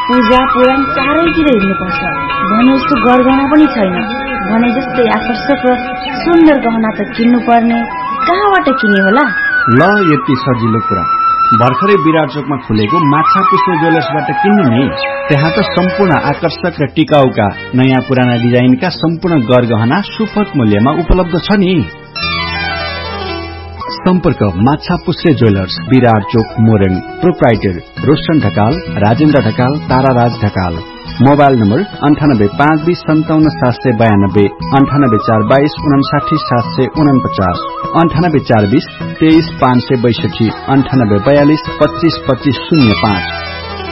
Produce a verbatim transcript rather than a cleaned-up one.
पूजा पुराण चारैतिर हिँड्नुपर्छ भने जस्तो गरगहना पनि छैन। भने जस्तै आकर्षक र सुन्दर गहना त किन्नु पर्ने, कहाँबाट किने होला? ल यति सजिलो कुरा, भर्खरै विराट चोकमा खुलेको माछा पुष्पे ज्वेलर्सबाट किन्नु नि। त्यहाँ त सम्पूर्ण आकर्षक र टिकाउका नयाँ पुराना डिजाइनका सम्पूर्ण गरगहना सुपथ मूल्यमा उपलब्ध छ नि। सम्पर्क माछा पुष्पे ज्वेलर्स, विराट चोक, Morang. Proprietor Roshan Dhakal, Rajendra Dhakal, ताराराज Dhakal. Mobile number अन्ठानब्बे पाँच बीस सन्ताउन्न सात सय बयानब्बे, अन्ठानब्बे चार बाइस उनासाठी सात सय उनपचास, अन्ठानब्बे चार बीस तेइस पाँच सय बैसठी, अन्ठानब्बे बयालिस पच्चीस पच्चीस शून्य पाँच।